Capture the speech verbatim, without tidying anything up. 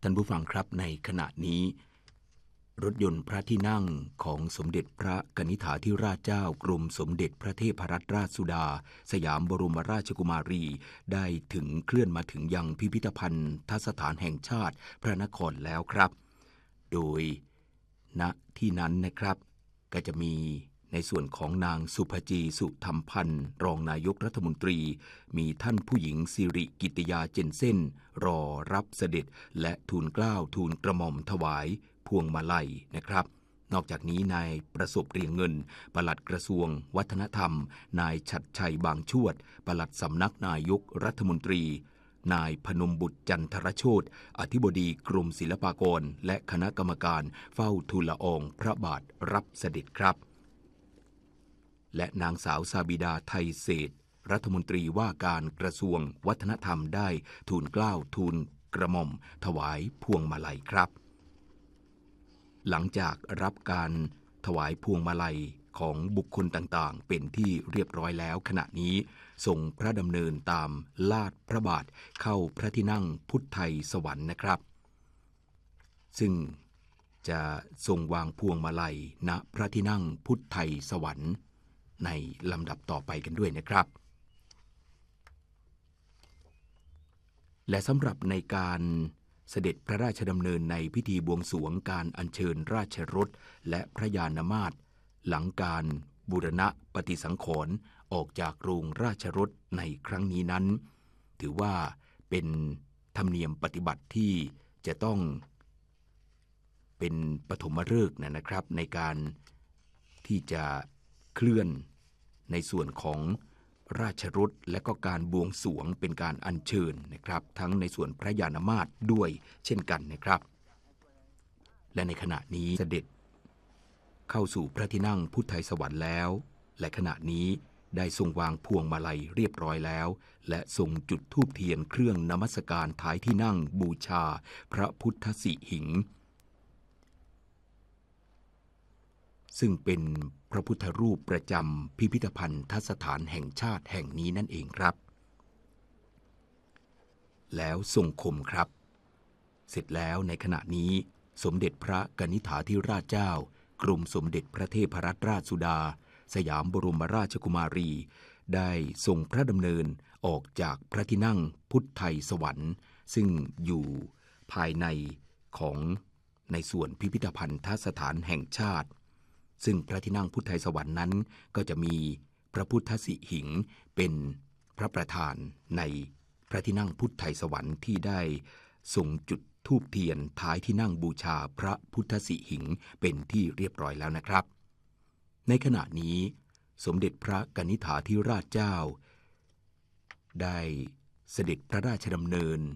ท่านผู้ฟังครับในขณะนี้รถยนต์พระที่นั่งของสมเด็จพระกนิษฐาธิราชเจ้ากรมสมเด็จพระเทพรัตนราชสุดาสยามบรมราชกุมารีได้ถึงเคลื่อนมาถึงยังพิพิธภัณฑสถานแห่งชาติพระนครแล้วครับโดยณที่นั้นนะครับก็จะมีในส่วนของนางสุภจีสุธรรมพันธ์รองนายกรัฐมนตรีมีท่านผู้หญิงสิริกิติยาเจนเซ่นรอรับเสด็จและทูลเกล้าทูลกระหม่อมถวายพวงมาลัยนะครับนอกจากนี้นายประสบเรียงเงินปลัดกระทรวงวัฒนธรรมนายฉัตรชัยบางชวดปลัดสำนักนายกรัฐมนตรีนายพนมบุตรจันทรโชติอธิบดีกรมศิลปากรและคณะกรรมการเฝ้าทูลละอองพระบาทรับเสด็จครับและนางสาวซาบิดาไทยเศรษฐ์รัฐมนตรีว่าการกระทรวงวัฒนธรรมได้ทูลเกล้าทูลกระหม่อมถวายพวงมาลัยครับหลังจากรับการถวายพวงมาลัยของบุคคลต่างๆเป็นที่เรียบร้อยแล้วขณะนี้ส่งพระดำเนินตามลาดพระบาทเข้าพระที่นั่งพุทธไทยสวรรค์นะครับซึ่งจะทรงวางพวงมาลัยณพระที่นั่งพุทธไทยสวรรค์ในลำดับต่อไปกันด้วยนะครับและสำหรับในการเสด็จพระราชดำเนินในพิธีบวงสรวงการอัญเชิญราชรถและพระยานมาตรหลังการบูรณะปฏิสังขรณ์ออกจากโรงราชรถในครั้งนี้นั้นถือว่าเป็นธรรมเนียมปฏิบัติที่จะต้องเป็นปฐมฤกษ์นะครับในการที่จะเคลื่อนในส่วนของราชรถและก็การบวงสรวงเป็นการอัญเชิญนะครับทั้งในส่วนพระยานมาตรด้วยเช่นกันนะครับและในขณะนี้เสด็จเข้าสู่พระที่นั่งพุทธไทยสวรรค์แล้วและขณะนี้ได้ทรงวางพวงมาลัยเรียบร้อยแล้วและทรงจุดธูปเทียนเครื่องนมัสการท้ายที่นั่งบูชาพระพุทธสิหิงค์ซึ่งเป็นพระพุทธรูปประจำพิพิธภัณฑสถานแห่งชาติแห่งนี้นั่นเองครับแล้วทรงคมครับเสร็จแล้วในขณะนี้สมเด็จพระกนิษฐาธิราชเจ้ากรมสมเด็จพระเทพรัตนราชสุดาสยามบรมราชกุมารีได้ทรงพระดำเนินออกจากพระที่นั่งพุทธไทยสวรรค์ซึ่งอยู่ภายในของในส่วนพิพิธภัณฑสถานแห่งชาติซึ่งพระที่นั่งพุทธไทยสวรรค์นั้นก็จะมีพระพุทธสิหิงค์เป็นพระประธานในพระที่นั่งพุทธไทยสวรรค์ที่ได้ทรงจุดธูปเทียนท้ายที่นั่งบูชาพระพุทธสิหิงค์เป็นที่เรียบร้อยแล้วนะครับในขณะนี้สมเด็จพระกนิษฐาธิราชเจ้าได้เสด็จพระราชดำเนิน